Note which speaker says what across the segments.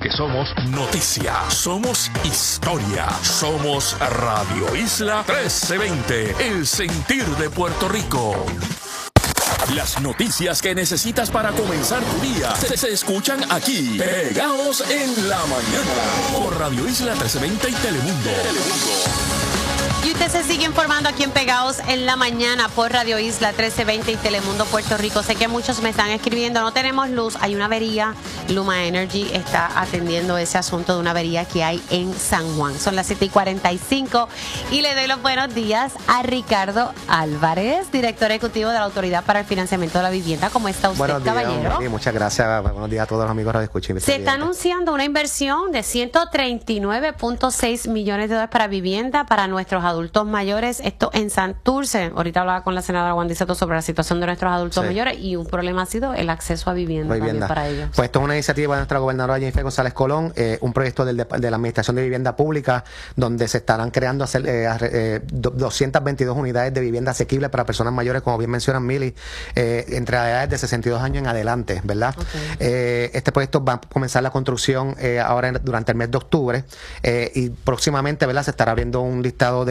Speaker 1: Porque somos noticia, somos historia, somos Radio Isla 1320, el sentir de Puerto Rico. Las noticias que necesitas para comenzar tu día se escuchan aquí, pegados en la mañana, por Radio Isla 1320 y Telemundo.
Speaker 2: Y usted se sigue informando aquí en Pegados en la Mañana por Radio Isla 1320 y Telemundo Puerto Rico. Sé que muchos me están escribiendo, no tenemos luz, hay una avería. Luma Energy está atendiendo ese asunto de una avería que hay en San Juan. Son las 7:45 y le doy los buenos días a Ricardo Álvarez, director ejecutivo de la Autoridad para el Financiamiento de la Vivienda. ¿Cómo está usted,
Speaker 3: buenos días,
Speaker 2: caballero?
Speaker 3: Sí, muchas gracias. Buenos días a todos los amigos de Escucha.
Speaker 2: Se está anunciando una inversión de $139.6 millones para vivienda para nuestros adultos mayores. Esto en Santurce. Ahorita hablaba con la senadora Wanda Soto sobre la situación de nuestros adultos mayores y un problema ha sido el acceso a vivienda también para ellos.
Speaker 3: Pues esto es una iniciativa de nuestra gobernadora Jennifer González Colón, un proyecto de la Administración de Vivienda Pública donde se estarán creando 222 unidades de vivienda asequible para personas mayores, como bien menciona Mili, entre las edades de 62 años en adelante, ¿verdad? Okay. Este proyecto va a comenzar la construcción ahora durante el mes de octubre y próximamente, ¿verdad? Se estará abriendo un listado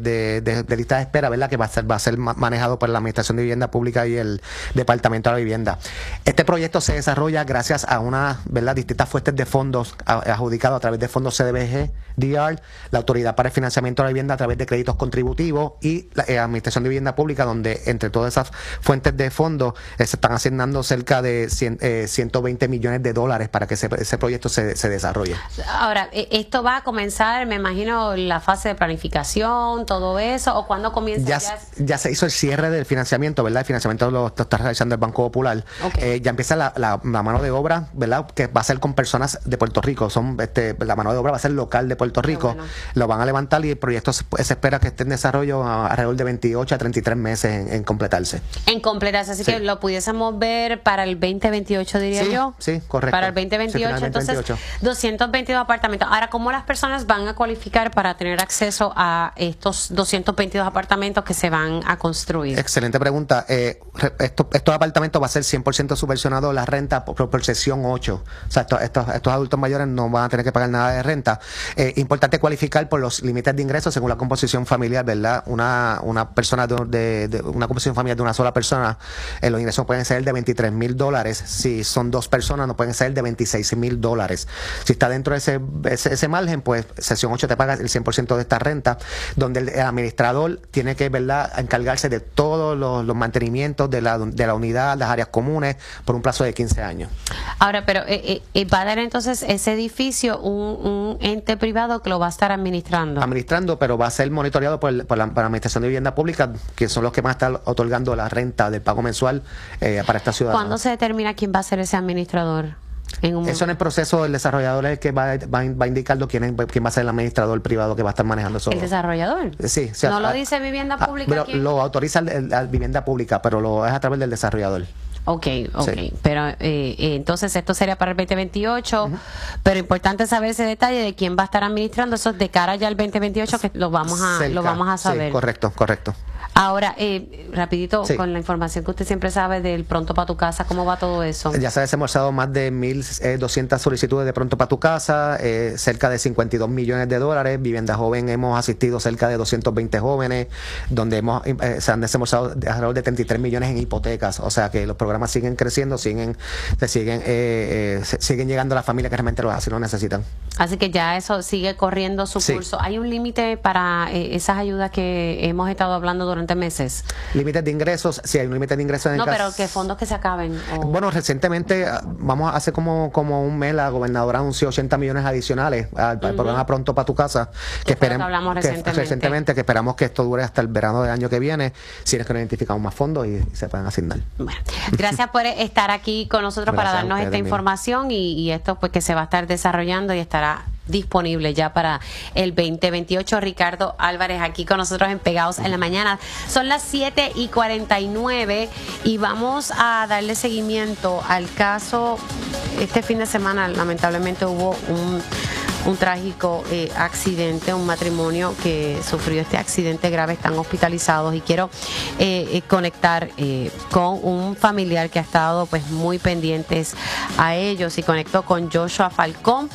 Speaker 3: de lista de espera, ¿verdad? Que va a ser manejado por la Administración de Vivienda Pública y el Departamento de la Vivienda. Este proyecto se desarrolla gracias a una, ¿verdad?, distintas fuentes de fondos adjudicados a través de fondos CDBG, DR, la Autoridad para el Financiamiento de la Vivienda a través de créditos contributivos y la Administración de Vivienda Pública, donde entre todas esas fuentes de fondos se están asignando cerca de 120 millones de dólares para que ese proyecto se desarrolle.
Speaker 2: Ahora, esto va a comenzar, me imagino, la fase de planificación, todo eso, o cuándo comienza
Speaker 3: ya se hizo el cierre del financiamiento, ¿verdad? El financiamiento lo está realizando el Banco Popular. Okay. Ya empieza la mano de obra, ¿verdad? Que va a ser con personas de Puerto Rico. La mano de obra va a ser local de Puerto Rico. Bueno. Lo van a levantar y el proyecto se espera que esté en desarrollo alrededor de 28 a 33 meses en completarse. En completarse,
Speaker 2: así que lo pudiésemos ver para el 2028, diría yo.
Speaker 3: Sí, correcto.
Speaker 2: Para el 2028, entonces 222 apartamentos. Ahora, ¿cómo las personas van a cualificar para tener acceso a estos 222 apartamentos que se van a construir?
Speaker 3: Excelente pregunta. Estos apartamentos va a ser 100% subvencionado la renta por sección 8. O sea, estos adultos mayores no van a tener que pagar nada de renta. Importante cualificar por los límites de ingresos según la composición familiar, ¿verdad? Una persona de una composición familiar de una sola persona, los ingresos pueden ser de $23,000. Si son dos personas, no pueden ser de $26,000. Si está dentro de ese margen, pues sección 8 te paga el 100% de esta renta, donde el administrador tiene que, ¿verdad?, encargarse de todos los mantenimientos de la unidad, las áreas comunes, por un plazo de 15 años.
Speaker 2: Ahora, pero va a dar entonces ese edificio un ente privado que lo va a estar administrando,
Speaker 3: pero va a ser monitoreado por la Administración de Vivienda Pública, que son los que van a estar otorgando la renta del pago mensual para esta ciudad.
Speaker 2: ¿Cuándo se determina quién va a ser ese administrador?
Speaker 3: Eso en el proceso del desarrollador es el que va a indicar quién va a ser el administrador privado que va a estar manejando eso.
Speaker 2: ¿El desarrollador?
Speaker 3: Sí.
Speaker 2: ¿No lo dice Vivienda Pública?
Speaker 3: Lo autoriza la Vivienda Pública, pero lo es a través del desarrollador.
Speaker 2: Ok, sí. Pero entonces esto sería para el 2028, pero importante saber ese detalle de quién va a estar administrando eso de cara ya al 2028, que lo vamos a saber.
Speaker 3: Sí, correcto.
Speaker 2: Ahora, rapidito, con la información que usted siempre sabe del Pronto para tu Casa, ¿cómo va todo eso?
Speaker 3: Ya se han desembolsado más de 1,200 solicitudes de Pronto para tu Casa, cerca de $52 millones. Vivienda Joven hemos asistido cerca de 220 jóvenes, donde se han desembolsado alrededor de 33 millones en hipotecas. O sea que los programas siguen creciendo, siguen llegando a las familias que realmente así lo necesitan.
Speaker 2: Así que ya eso sigue corriendo su curso. ¿Hay un límite para esas ayudas que hemos estado hablando durante meses?
Speaker 3: Límites de ingresos, sí hay un límite de ingresos en
Speaker 2: pero que fondos que se acaben.
Speaker 3: Bueno, recientemente, hace como un mes, la gobernadora anunció 80 millones adicionales al programa Pronto para tu Casa, que esperamos que esto dure hasta el verano del año que viene, si es que no identificamos más fondos y se pueden asignar.
Speaker 2: Bueno, gracias por estar aquí con nosotros para darnos esta información y esto pues que se va a estar desarrollando y estará disponible ya para el 2028. Ricardo Álvarez aquí con nosotros en Pegados en la Mañana. Son las 7:49 y vamos a darle seguimiento al caso. Este fin de semana lamentablemente hubo un trágico accidente, un matrimonio que sufrió este accidente grave, están hospitalizados y quiero conectar con un familiar que ha estado pues muy pendientes a ellos y conecto con Joshua Falcón.